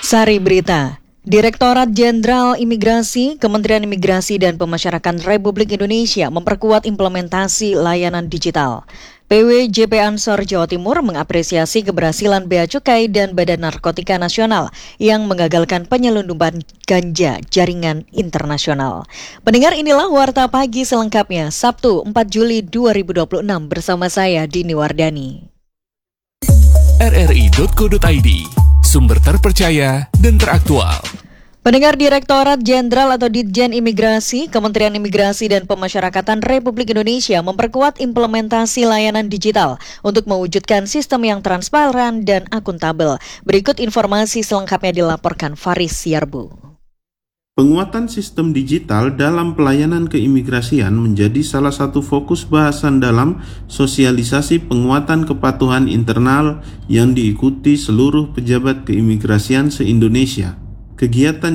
Sari Berita. Direktorat Jenderal Imigrasi, Kementerian Imigrasi dan Pemasyarakatan Republik Indonesia memperkuat implementasi layanan digital. PWJP Ansor Jawa Timur mengapresiasi keberhasilan Bea Cukai dan Badan Narkotika Nasional yang mengagalkan penyelundupan ganja jaringan internasional. Pendengar, inilah Warta Pagi selengkapnya, Sabtu 4 Juli 2026 bersama saya Dini Wardani. rri.co.id, sumber terpercaya dan teraktual. Pendengar, Direktorat Jenderal atau Ditjen Imigrasi, Kementerian Imigrasi dan Pemasyarakatan Republik Indonesia memperkuat implementasi layanan digital untuk mewujudkan sistem yang transparan dan akuntabel. Berikut informasi selengkapnya dilaporkan Faris Yarbu. Penguatan sistem digital dalam pelayanan keimigrasian menjadi salah satu fokus bahasan dalam sosialisasi penguatan kepatuhan internal yang diikuti seluruh pejabat keimigrasian se-Indonesia. Kegiatan